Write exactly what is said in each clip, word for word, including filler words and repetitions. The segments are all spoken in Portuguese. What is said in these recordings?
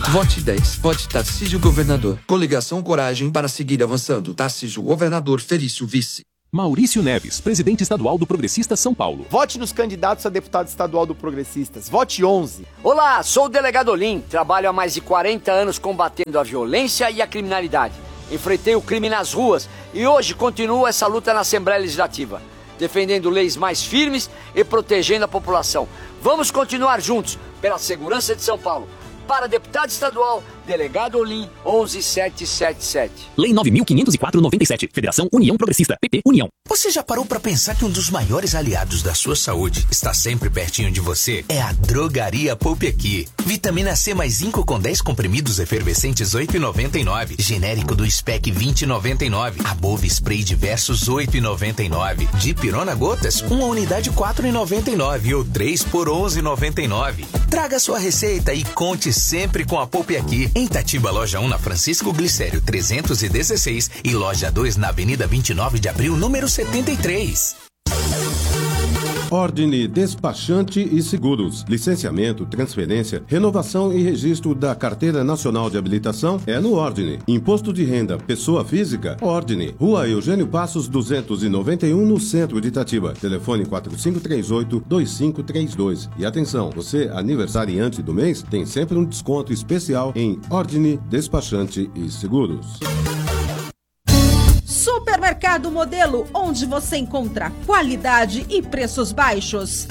Vote dez. Vote Tarcísio Governador. Coligação Coragem para seguir avançando. Tarcísio Governador, Felício Vice. Maurício Neves, presidente estadual do Progressistas São Paulo. Vote nos candidatos a deputado estadual do Progressistas. Vote onze. Olá, sou o delegado Olim. Trabalho há mais de quarenta anos combatendo a violência e a criminalidade. Enfrentei o crime nas ruas e hoje continuo essa luta na Assembleia Legislativa, defendendo leis mais firmes e protegendo a população. Vamos continuar juntos pela segurança de São Paulo. Para deputado estadual, delegado Olim, onze mil setecentos e setenta e sete. Lei nove mil quinhentos e quatro barra noventa e sete. Federação União Progressista. P P União. Você já parou pra pensar que um dos maiores aliados da sua saúde está sempre pertinho de você? É a Drogaria Poupe Aqui. Vitamina C mais zinco com dez comprimidos efervescentes oito reais e noventa e nove. Genérico do Spec vinte reais e noventa e nove. Above Spray Diversos oito reais e noventa e nove. Dipirona Gotas, uma unidade quatro reais e noventa e nove ou três por onze reais e noventa e nove. Traga sua receita e conte sempre com a Poupe Aqui. Em Itatiba, loja um na Francisco Glicério trezentos e dezesseis e loja dois na Avenida vinte e nove de Abril, número setenta e três. Ordine Despachante e Seguros. Licenciamento, transferência, renovação e registro da Carteira Nacional de Habilitação é no Ordine. Imposto de renda, pessoa física, Ordine. Rua Eugênio Passos duzentos e noventa e um, no centro de Itatiba. Telefone quatro cinco três oito, dois cinco três dois. E atenção, você aniversariante do mês tem sempre um desconto especial em Ordine Despachante e Seguros. Supermercado Modelo, onde você encontra qualidade e preços baixos.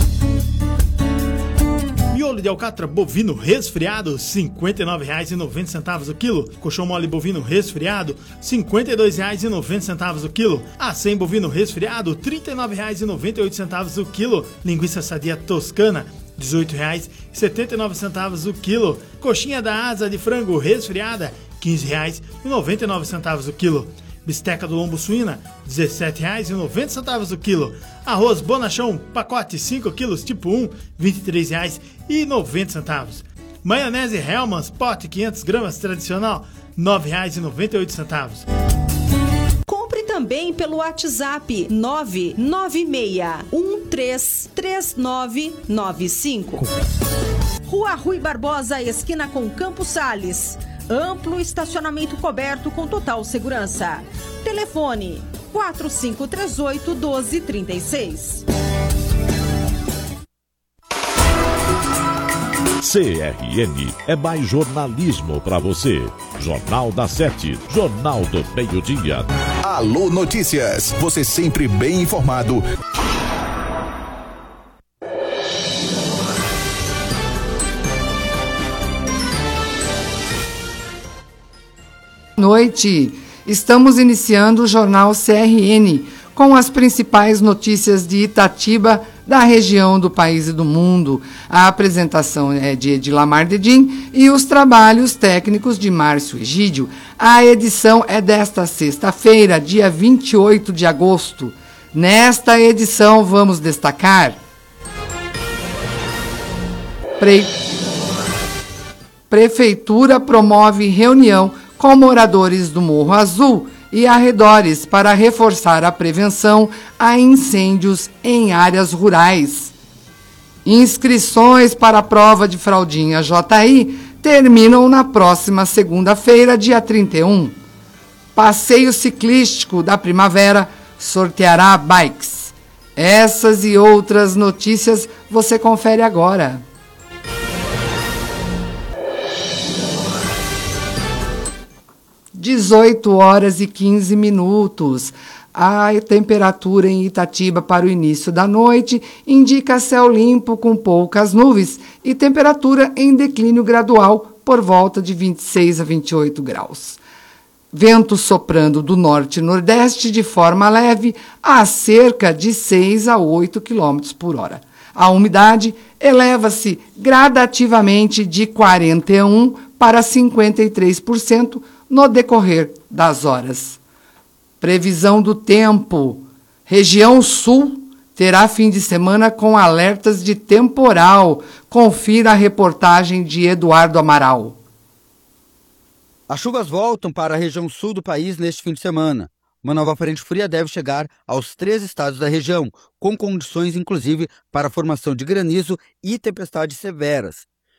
Miolo de alcatra bovino resfriado, cinquenta e nove reais e noventa centavos o quilo. Colchão mole bovino resfriado, cinquenta e dois reais e noventa centavos o quilo. Acém bovino resfriado, trinta e nove reais e noventa e oito centavos o quilo. Linguiça sadia toscana, dezoito reais e setenta e nove centavos o quilo. Coxinha da asa de frango resfriada, quinze reais e noventa e nove centavos o quilo. Bisteca do lombo suína, dezessete reais e noventa centavos o quilo. Arroz bonachão, pacote cinco quilos, tipo um, vinte e três reais e noventa centavos. Maionese Hellmann's, pote quinhentas gramas tradicional, nove reais e noventa e oito centavos. Compre também pelo WhatsApp nove nove seis um três três nove nove cinco. Rua Rui Barbosa, esquina com Campos Sales. Amplo estacionamento coberto com total segurança. Telefone quatro cinco três oito, um dois três seis. C R N é mais jornalismo para você. Jornal da Sete, Jornal do Meio-Dia. Alô Notícias, você sempre bem informado. Noite. Estamos iniciando o Jornal C R N com as principais notícias de Itatiba, da região do país e do mundo. A apresentação é de Edilamar Dedim e os trabalhos técnicos de Márcio Egídio. A edição é desta sexta-feira, dia vinte e oito de agosto. Nesta edição vamos destacar: Pre... Prefeitura promove reunião com moradores do Morro Azul e arredores para reforçar a prevenção a incêndios em áreas rurais. Inscrições para a prova de fraldinha J I terminam na próxima segunda-feira, dia trinta e um. Passeio ciclístico da primavera sorteará bikes. Essas e outras notícias você confere agora. dezoito horas e quinze minutos. A temperatura em Itatiba para o início da noite indica céu limpo com poucas nuvens e temperatura em declínio gradual por volta de vinte e seis a vinte e oito graus. Vento soprando do norte e nordeste de forma leve a cerca de seis a oito quilômetros por hora. A umidade eleva-se gradativamente de quarenta e um por cento para cinquenta e três por cento no decorrer das horas. Previsão do tempo. Região Sul terá fim de semana com alertas de temporal. Confira a reportagem de Eduardo Amaral. As chuvas voltam para a região sul do país neste fim de semana. Uma nova frente fria deve chegar aos três estados da região, com condições inclusive para a formação de granizo e tempestades severas.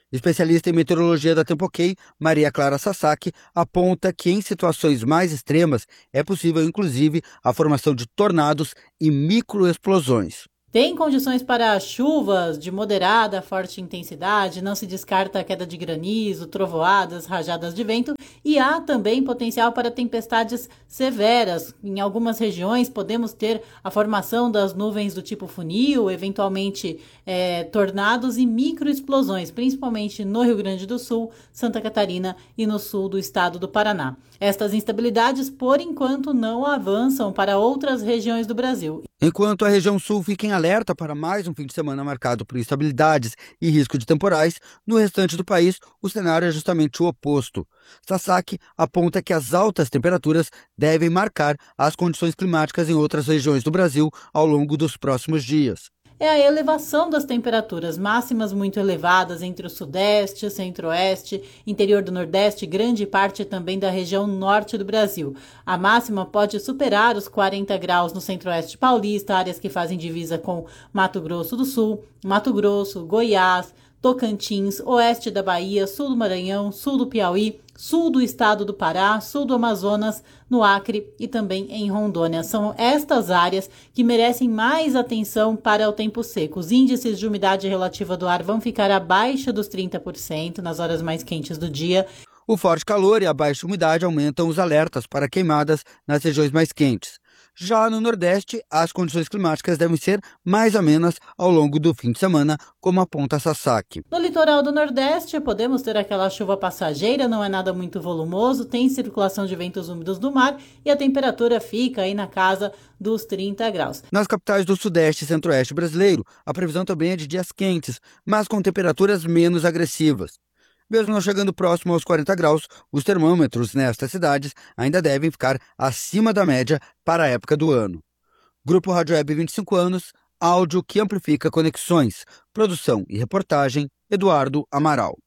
Especialista em meteorologia da Tempo Ok, Maria Clara Sasaki, aponta que em situações mais extremas é possível, inclusive, a formação de tornados e microexplosões. Tem condições para chuvas de moderada a forte intensidade, não se descarta a queda de granizo, trovoadas, rajadas de vento e há também potencial para tempestades severas. Em algumas regiões podemos ter a formação das nuvens do tipo funil, eventualmente é, tornados e microexplosões, principalmente no Rio Grande do Sul, Santa Catarina e no sul do estado do Paraná. Estas instabilidades, por enquanto, não avançam para outras regiões do Brasil. Enquanto a região sul fica em alerta para mais um fim de semana marcado por instabilidades e risco de temporais, no restante do país o cenário é justamente o oposto. Sasaki aponta que as altas temperaturas devem marcar as condições climáticas em outras regiões do Brasil ao longo dos próximos dias. É a elevação das temperaturas máximas muito elevadas entre o sudeste, centro-oeste, interior do nordeste e grande parte também da região norte do Brasil. A máxima pode superar os quarenta graus no centro-oeste paulista, áreas que fazem divisa com Mato Grosso do Sul, Mato Grosso, Goiás, Tocantins, oeste da Bahia, sul do Maranhão, sul do Piauí, sul do estado do Pará, sul do Amazonas, no Acre e também em Rondônia. São estas áreas que merecem mais atenção para o tempo seco. Os índices de umidade relativa do ar vão ficar abaixo dos trinta por cento nas horas mais quentes do dia. O forte calor e a baixa umidade aumentam os alertas para queimadas nas regiões mais quentes. Já no Nordeste, as condições climáticas devem ser mais amenas ao longo do fim de semana, como aponta Sasaki. No litoral do Nordeste, podemos ter aquela chuva passageira, não é nada muito volumoso, tem circulação de ventos úmidos do mar e a temperatura fica aí na casa dos trinta graus. Nas capitais do Sudeste e Centro-Oeste brasileiro, a previsão também é de dias quentes, mas com temperaturas menos agressivas. Mesmo não chegando próximo aos quarenta graus, os termômetros nestas cidades ainda devem ficar acima da média para a época do ano. Grupo Rádio Web vinte e cinco anos, áudio que amplifica conexões. Produção e reportagem, Eduardo Amaral.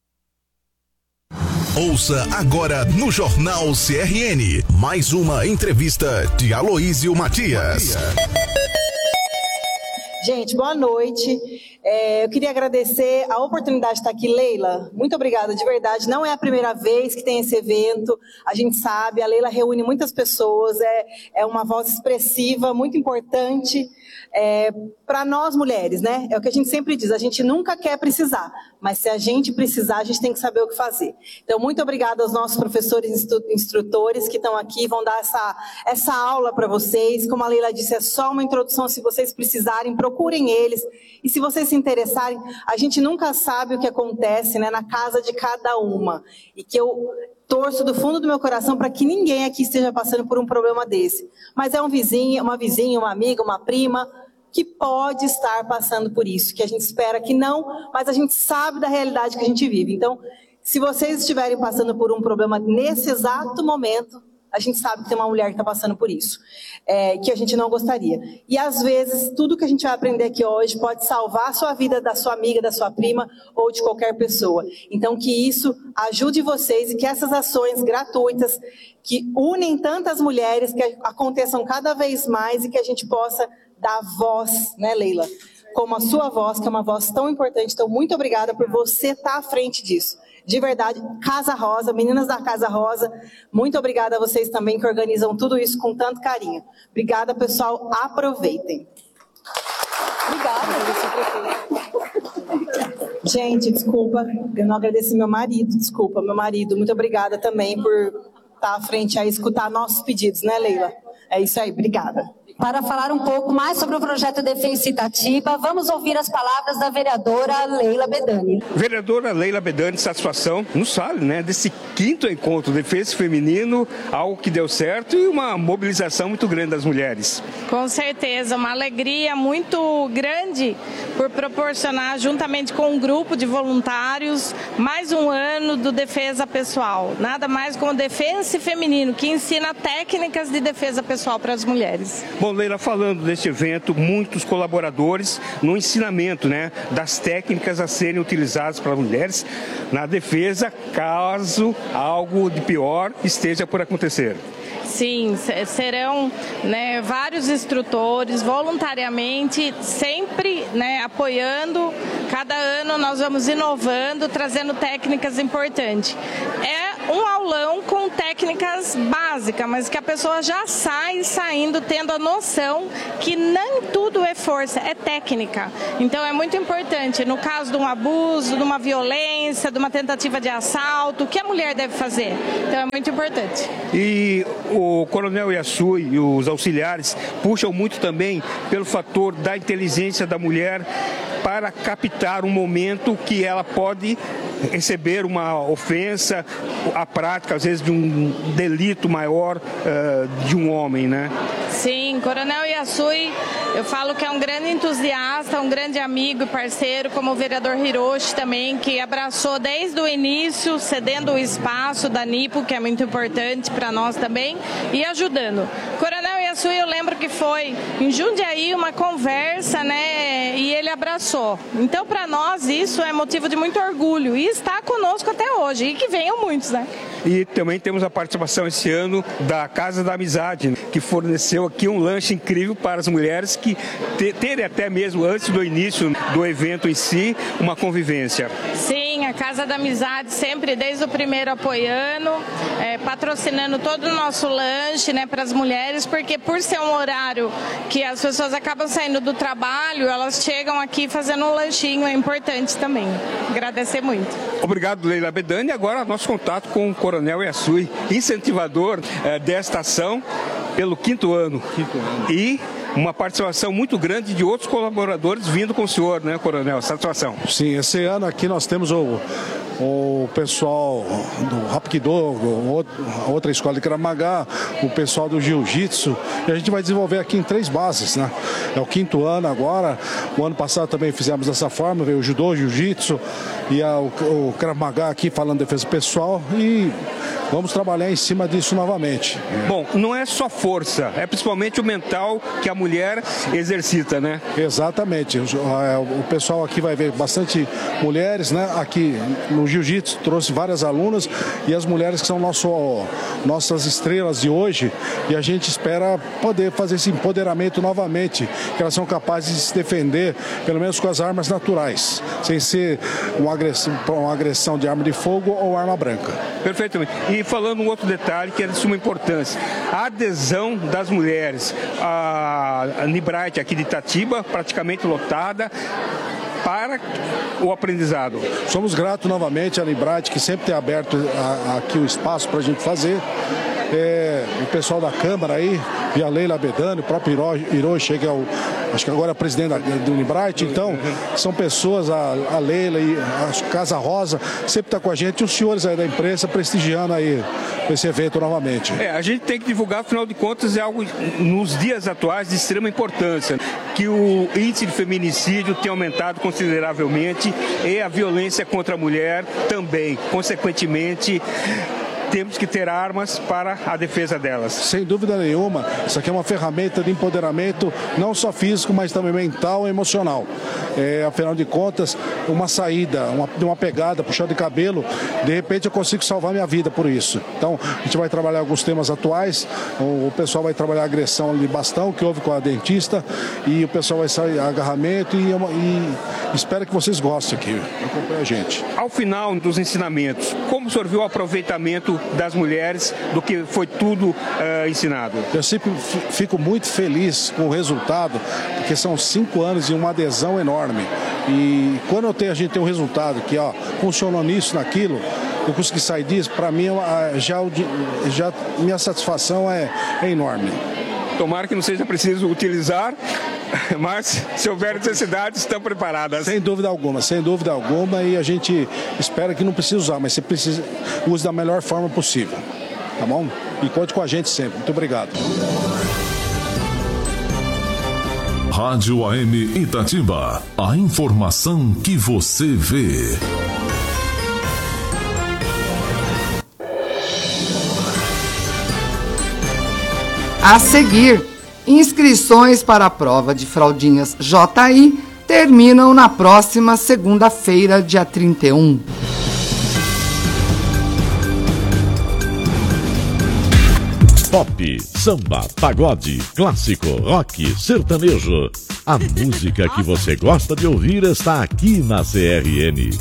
Ouça agora no Jornal C R N, mais uma entrevista de Aloísio Matias. Gente, boa noite. É, eu queria agradecer a oportunidade de estar aqui, Leila. Muito obrigada, de verdade. Não é a primeira vez que tem esse evento. A gente sabe, a Leila reúne muitas pessoas, é, é uma voz expressiva, muito importante é, para nós mulheres, né? É o que a gente sempre diz, a gente nunca quer precisar, mas se a gente precisar, a gente tem que saber o que fazer. Então, muito obrigada aos nossos professores instru- instrutores que estão aqui, vão dar essa, essa aula para vocês. Como a Leila disse, é só uma introdução, se vocês precisarem, procurem eles. E se vocês se interessarem, a gente nunca sabe o que acontece, né, na casa de cada uma. E que eu torço do fundo do meu coração para que ninguém aqui esteja passando por um problema desse. Mas é um vizinho, uma vizinha, uma amiga, uma prima que pode estar passando por isso, que a gente espera que não, mas a gente sabe da realidade que a gente vive. Então, se vocês estiverem passando por um problema nesse exato momento, a gente sabe que tem uma mulher que está passando por isso, é, que a gente não gostaria. E às vezes, tudo que a gente vai aprender aqui hoje pode salvar a sua vida, da sua amiga, da sua prima ou de qualquer pessoa. Então, que isso ajude vocês e que essas ações gratuitas, que unem tantas mulheres, que aconteçam cada vez mais e que a gente possa dar voz, né, Leila? Como a sua voz, que é uma voz tão importante. Então, muito obrigada por você estar à frente disso. De verdade, Casa Rosa, meninas da Casa Rosa, muito obrigada a vocês também que organizam tudo isso com tanto carinho. Obrigada, pessoal. Aproveitem. Obrigada. Gente, desculpa, eu não agradeci meu marido. Desculpa, meu marido. Muito obrigada também por estar à frente a escutar nossos pedidos, né, Leila? É isso aí, obrigada. Para falar um pouco mais sobre o projeto Defesa Itatiba, vamos ouvir as palavras da vereadora Leila Bedani. Vereadora Leila Bedani, satisfação, nos fale, né, desse quinto encontro Defesa Feminino, algo que deu certo e uma mobilização muito grande das mulheres. Com certeza, uma alegria muito grande por proporcionar, juntamente com um grupo de voluntários, mais um ano do Defesa Pessoal. Nada mais como Defesa Feminino, que ensina técnicas de defesa pessoal para as mulheres. Bom, Leila, falando deste evento, muitos colaboradores no ensinamento, né, das técnicas a serem utilizadas para mulheres na defesa, caso algo de pior esteja por acontecer. Sim, serão, né, vários instrutores voluntariamente, sempre, né, apoiando. Cada ano nós vamos inovando, trazendo técnicas importantes. É um aulão com técnicas básicas, mas que a pessoa já sai saindo tendo a noção que nem tudo é força, é técnica. Então é muito importante, no caso de um abuso, de uma violência, de uma tentativa de assalto, o que a mulher deve fazer. Então é muito importante. E o Coronel Yasui e os auxiliares puxam muito também pelo fator da inteligência da mulher para captar um momento que ela pode receber uma ofensa, a prática, às vezes, de um delito maior uh, de um homem, né? Sim, Coronel Yasui, eu falo que é um grande entusiasta, um grande amigo e parceiro, como o vereador Hiroshi também, que abraçou desde o início, cedendo o espaço da Nipo, que é muito importante para nós também, e ajudando. Coronel Yasui, eu lembro que foi em Jundiaí uma conversa, né, e ele abraçou. Então, para nós, isso é motivo de muito orgulho e está conosco até hoje, e que venham muitos, né? E também temos a participação esse ano da Casa da Amizade, que forneceu aqui um lanche incrível para as mulheres que terem até mesmo, antes do início do evento em si, uma convivência. Sim, a Casa da Amizade sempre, desde o primeiro, apoiando, é, patrocinando todo o nosso lanche, né, para as mulheres, porque por ser um horário que as pessoas acabam saindo do trabalho, elas chegam aqui fazendo um lanchinho, é importante também. Agradecer muito. Obrigado, Leila Bedani. Agora, nosso contato com o Coronel Yasui, incentivador eh, desta ação pelo quinto ano. Quinto ano. E uma participação muito grande de outros colaboradores vindo com o senhor, né, Coronel? Satisfação. Sim, esse ano aqui nós temos o, o pessoal do Hapkido, outra escola de Krav Maga, o pessoal do Jiu-Jitsu, e a gente vai desenvolver aqui em três bases, né? É o quinto ano agora. O ano passado também fizemos dessa forma, veio o Judô, o Jiu-Jitsu e a, o, o Krav Maga aqui falando de defesa pessoal, e vamos trabalhar em cima disso novamente. Bom, não é só força, é principalmente o mental que a mulher exercita, né? Exatamente. O, o pessoal aqui vai ver bastante mulheres, né? Aqui no Jiu-Jitsu trouxe várias alunas, e as mulheres que são nosso, nossas estrelas de hoje, e a gente espera poder fazer esse empoderamento novamente, que elas são capazes de se defender, pelo menos com as armas naturais, sem ser uma agressão, uma agressão de arma de fogo ou arma branca. Perfeitamente. E falando um outro detalhe que é de suma importância, a adesão das mulheres, a, a Nibright aqui de Itatiba, praticamente lotada, para o aprendizado. Somos gratos novamente à Nibright, que sempre tem aberto a, a, aqui o espaço para a gente fazer. É, o pessoal da Câmara aí, e a Leila Bedani, o próprio Hiroshi, que é o, acho que agora é presidente da, do Nibright. Então, são pessoas, a, a Leila e a Casa Rosa, sempre está com a gente, e os senhores aí da imprensa prestigiando aí esse evento novamente. É, a gente tem que divulgar, afinal de contas, é algo nos dias atuais de extrema importância, que o índice de feminicídio tem aumentado consideravelmente e a violência contra a mulher também, consequentemente. Temos que ter armas para a defesa delas. Sem dúvida nenhuma, isso aqui é uma ferramenta de empoderamento, não só físico, mas também mental e emocional. É, afinal de contas, uma saída, uma, uma pegada, puxão de cabelo, de repente eu consigo salvar minha vida por isso. Então, a gente vai trabalhar alguns temas atuais, o, o pessoal vai trabalhar a agressão de bastão, que houve com a dentista, e o pessoal vai sair agarramento, e, e espero que vocês gostem aqui, acompanhem a gente. Ao final dos ensinamentos, como o senhor viu o aproveitamento das mulheres do que foi tudo uh, ensinado? Eu sempre fico muito feliz com o resultado, porque são cinco anos e uma adesão enorme. E quando eu tenho, a gente tem um resultado que ó, funcionou nisso, naquilo, eu consegui sair disso, para mim já, já minha satisfação é, é enorme. Tomara que não seja preciso utilizar, mas se houver necessidade, estão preparadas. Sem dúvida alguma, sem dúvida alguma, e a gente espera que não precise usar, mas se precisa, use da melhor forma possível, tá bom? E conte com a gente sempre. Muito obrigado. Rádio A M Itatiba, a informação que você vê. A seguir, inscrições para a prova de fraldinhas J I terminam na próxima segunda-feira, dia trinta e um. Pop, samba, pagode, clássico, rock, sertanejo. A música que você gosta de ouvir está aqui na C R N.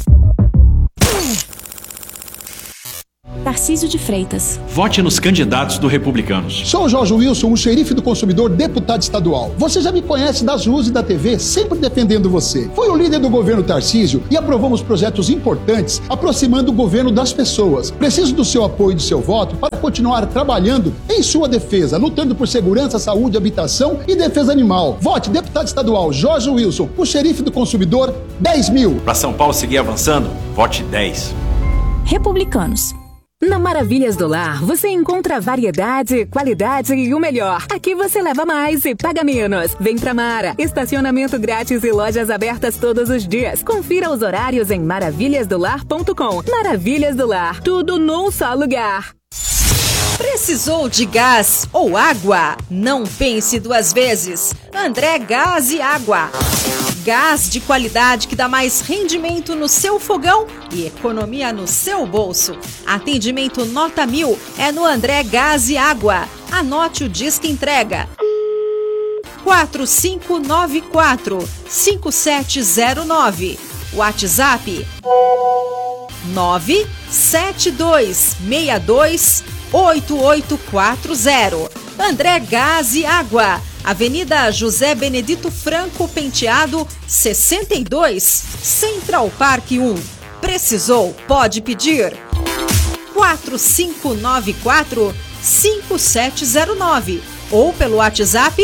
Tarcísio de Freitas. Vote nos candidatos do Republicanos. Sou Jorge Wilson, o xerife do consumidor, deputado estadual. Você já me conhece das ruas e da T V, sempre defendendo você. Fui o líder do governo Tarcísio e aprovamos projetos importantes, aproximando o governo das pessoas. Preciso do seu apoio e do seu voto para continuar trabalhando em sua defesa, lutando por segurança, saúde, habitação e defesa animal. Vote deputado estadual Jorge Wilson, o xerife do consumidor, dez mil. Para São Paulo seguir avançando, vote dez. Republicanos. Na Maravilhas do Lar, você encontra variedade, qualidade e o melhor. Aqui você leva mais e paga menos. Vem pra Mara. Estacionamento grátis e lojas abertas todos os dias. Confira os horários em maravilhas do lar ponto com. Maravilhas do Lar. Tudo num só lugar. Precisou de gás ou água? Não pense duas vezes. André Gás e Água. Gás de qualidade que dá mais rendimento no seu fogão e economia no seu bolso. Atendimento nota mil é no André Gás e Água. Anote o disco entrega. quatro cinco nove quatro, cinco sete zero nove. WhatsApp nove sete dois seis dois oito oito quatro zero. André Gás e Água. Avenida José Benedito Franco Penteado, sessenta e dois, Central Park um. Precisou? Pode pedir. quatro cinco nove quatro, cinco sete zero nove ou pelo WhatsApp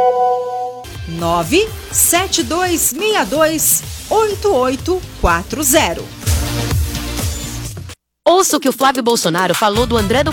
nove sete dois seis dois oito oito quatro zero. Ouça o que o Flávio Bolsonaro falou do André do